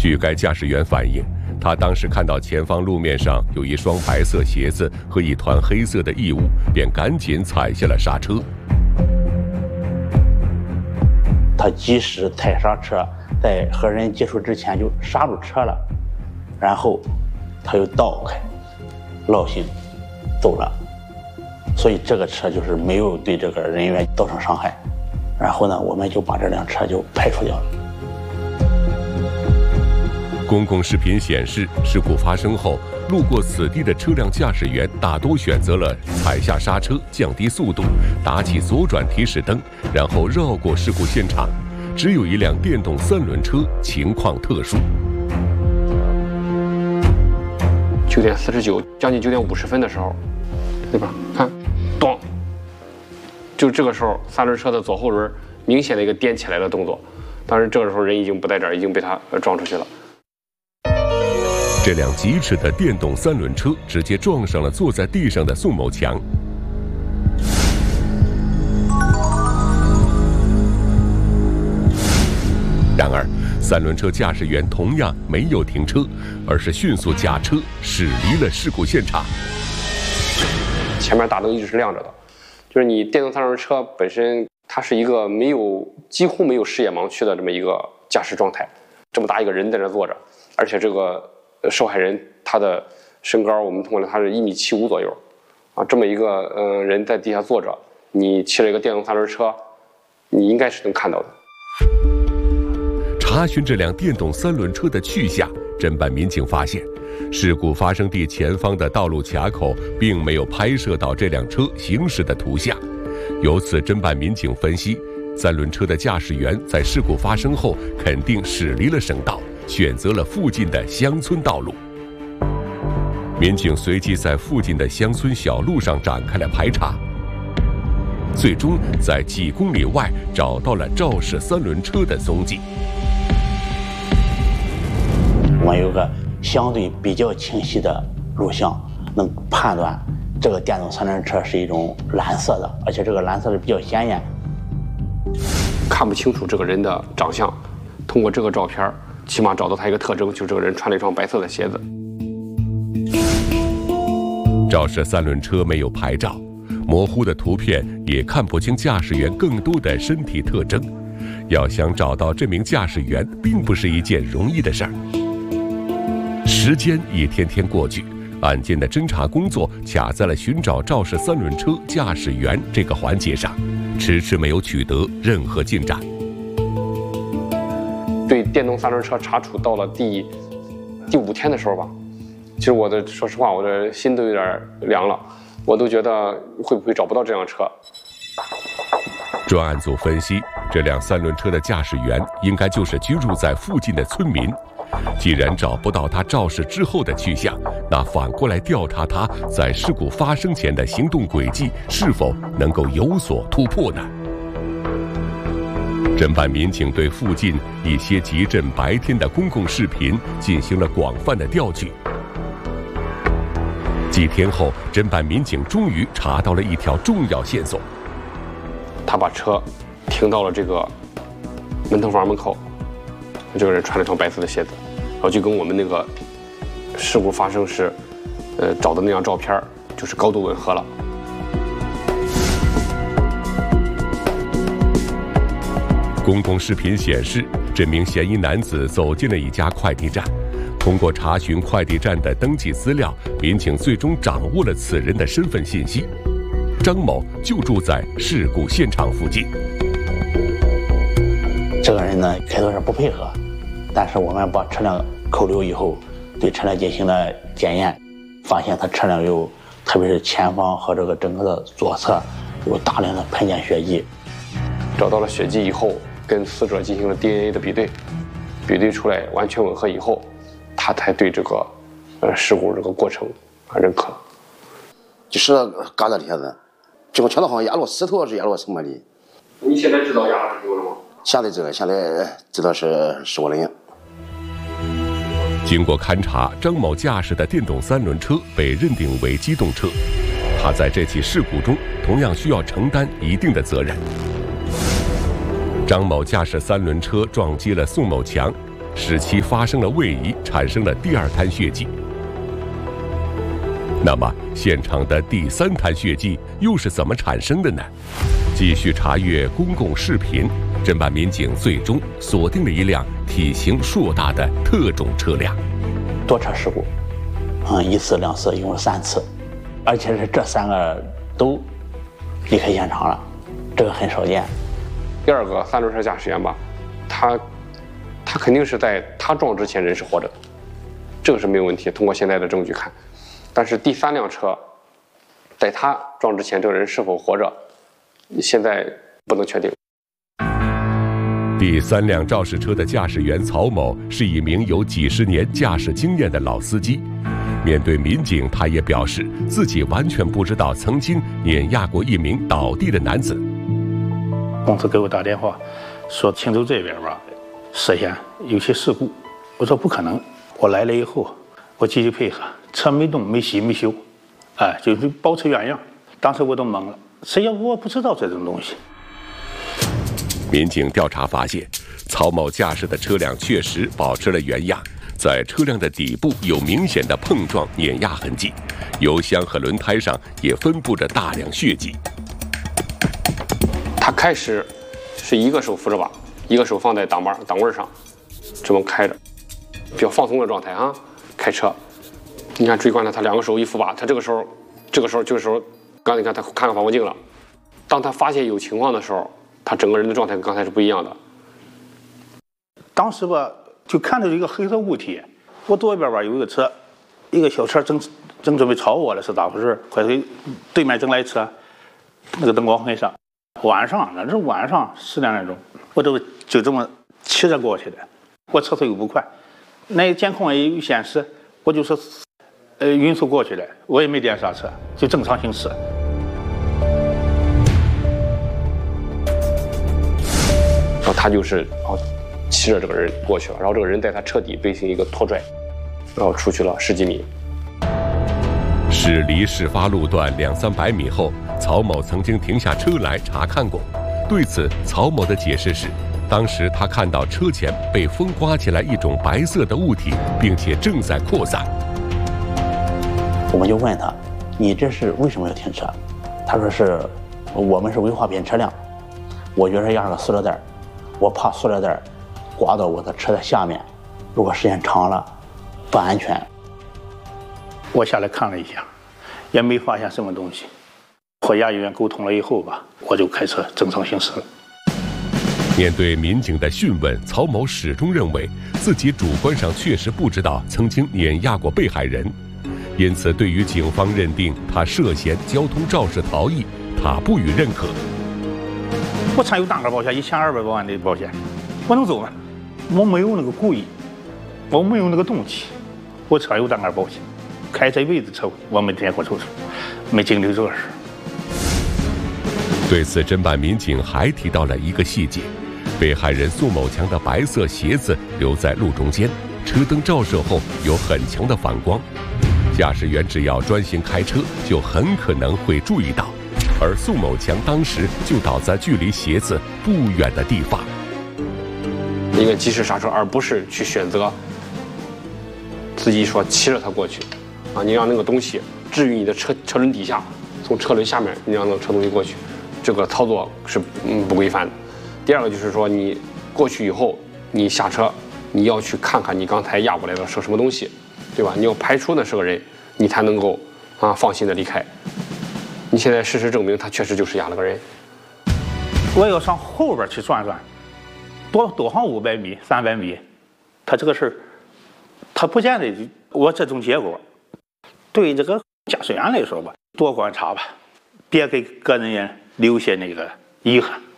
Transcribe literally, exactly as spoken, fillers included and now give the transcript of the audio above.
据该驾驶员反映，他当时看到前方路面上有一双白色鞋子和一团黑色的异物，便赶紧踩下了刹车。 他及时踩刹车，在和人接触之前就刹住车了，然后他又倒开，绕行走了。所以这个车就是没有对这个人员造成伤害。然后呢，我们就把这辆车就排除掉了。 公共视频显示，事故发生后，路过此地的车辆驾驶员大多选择了踩下刹车，降低速度，打起左转提示灯，然后绕过事故现场。只有一辆电动三轮车情况特殊。 九点四十九，将近九点五十分的时候，对吧？看，咚，就这个时候，三轮车的左后轮明显的一个颠起来的动作。当然，这个时候人已经不在这儿，已经被他撞出去了。 这辆疾驰的电动三轮车直接撞上了坐在地上的宋某强。然而，三轮车驾驶员同样没有停车，而是迅速驾车驶离了事故现场。 前面大灯一直是亮着的，就是你电动三轮车本身，它是一个没有几乎没有视野盲区的这么一个驾驶状态。这么大一个人在这坐着，而且这个受害人他的身高，我们通过他是一米七五左右，啊，这么一个呃人在地下坐着，你骑了一个电动三轮车，你应该是能看到的。 查询这辆电动三轮车的去向，侦办民警发现，事故发生地前方的道路卡口并没有拍摄到这辆车行驶的图像。由此，侦办民警分析，三轮车的驾驶员在事故发生后肯定驶离了省道，选择了附近的乡村道路。民警随即在附近的乡村小路上展开了排查，最终在几公里外找到了肇事三轮车的踪迹。 我们有个相对比较清晰的录像，能判断这个电动三轮车是一种蓝色的，而且这个蓝色是比较鲜艳。 看不清楚这个人的长相，通过这个照片，起码找到他一个特征，就是这个人穿了一双白色的鞋子。 肇事三轮车没有牌照，模糊的图片也看不清驾驶员更多的身体特征。要想找到这名驾驶员，并不是一件容易的事儿。时间一天天过去，案件的侦查工作卡在了寻找肇事三轮车驾驶员这个环节上，迟迟没有取得任何进展。 对电动三轮车查处到了第第五天的时候吧，其实我的说实话，我的心都有点凉了，我都觉得会不会找不到这辆车。 专案组分析，这辆三轮车的驾驶员应该就是居住在附近的村民。既然找不到他肇事之后的去向，那反过来调查他在事故发生前的行动轨迹是否能够有所突破呢？侦办民警对附近一些集镇白天的公共视频进行了广泛的调取。几天后，侦办民警终于查到了一条重要线索。 他把车停到了这个门头房门口，这个人穿了双白色的鞋子，然后就跟我们那个事故发生时，呃找的那张照片就是高度吻合了。 公共视频显示，这名嫌疑男子走进了一家快递站。通过查询快递站的登记资料，民警最终掌握了此人的身份信息。张某就住在事故现场附近。 这个人呢，开头是不配合，但是我们把车辆扣留以后，对车辆进行了检验，发现他车辆有，特别是前方和这个整个的左侧有大量的喷溅血迹。 找到了血迹以后，跟死者进行了 D N A 的比对，比对出来完全吻合以后，他才对这个呃事故这个过程啊认可。 就是嘎子贴子，这个圈子好像压落石头是压落什么的。 你现在知道压了什么了吗？ 现在知道，现在知道是事故原因。 经过勘查，张某驾驶的电动三轮车被认定为机动车，他在这起事故中同样需要承担一定的责任。张某驾驶三轮车撞击了宋某强， 使其发生了位移，产生了第二滩血迹。那么，现场的第三滩血迹又是怎么产生的呢？继续查阅公共视频，侦办民警最终锁定了一辆体型硕大的特种车辆。 多车事故，嗯，一次、两次，一共三次，而且是这三个都离开现场了，这个很少见。 第二个三轮车驾驶员吧，他他肯定是在他撞之前人是活着的，这个是没有问题，通过现在的证据看。但是第三辆车，在他撞之前，这个人是否活着，现在不能确定。 第三辆肇事车的驾驶员曹某是一名有几十年驾驶经验的老司机。面对民警，他也表示自己完全不知道曾经碾压过一名倒地的男子。 公司给我打电话说青州这边吧涉嫌有些事故，我说不可能。我来了以后，我积极配合，车没动、没洗、没修，哎，就是保持原样。当时我都懵了，谁要我不知道这种东西。 民警调查发现，曹某驾驶的车辆确实保持了原样，在车辆的底部有明显的碰撞碾压痕迹，油箱和轮胎上也分布着大量血迹。 他开始是一个手扶着把，一个手放在挡把档位上，这么开着，比较放松的状态啊，开车。你看追观他，他两个手一扶把，他这个时候，这个时候，这个时候，刚才你看他看看防护镜了。当他发现有情况的时候，他整个人的状态跟刚才是不一样的。 当时吧，就看到一个黑色物体，我左边吧有一个车，一个小车正正准备朝我了，是咋回事？快对对面正来车，那个灯光很闪。晚上，那是晚上十点来钟，我就就这么骑着过去的。我车速又不快，那监控也有显示，我就是呃匀速过去的，我也没点刹车，就正常行驶。 然后他就是哦骑着这个人过去了，然后这个人在他车底进行一个拖拽，然后出去了十几米。 驶离事发路段两三百米后，曹某曾经停下车来查看过。对此，曹某的解释是，当时他看到车前被风刮起来一种白色的物体，并且正在扩散。 我们就问他：“你这是为什么要停车？”他说：“是我们是危化品车辆，我觉得压个塑料袋，我怕塑料袋刮到我的车的下面，如果时间长了不安全。” 我下来看了一下，也没发现什么东西。和押解员沟通了以后吧，我就开车正常行驶了。 面对民警的讯问，曹某始终认为自己主观上确实不知道曾经碾压过被害人，因此对于警方认定他涉嫌交通肇事逃逸，他不予认可。 我参有大额保险，一千二百多万的保险，我能走吗？我没有那个故意，我没有那个动机，我车有大额保险。开这辈子车，我没见过出事，没经历这事。 对此，侦办民警还提到了一个细节：被害人宋某强的白色鞋子留在路中间，车灯照射后有很强的反光，驾驶员只要专心开车，就很可能会注意到。而宋某强当时就倒在距离鞋子不远的地方， 应该及时刹车，而不是去选择自己说骑着它过去。啊，你让那个东西置于你的车车轮底下，从车轮下面你让那个车东西过去，这个操作是嗯不规范的。第二个就是说，你过去以后，你下车，你要去看看你刚才压过来的是什么东西，对吧？你要排除那是个人，你才能够啊放心的离开。你现在事实证明，他确实就是压了个人。 我要上后边去转转，多多上五百米、三百米，他这个事儿，他不见得我这种结果。对这个驾驶员来说吧，多观察吧，别给个人留下那个遗憾。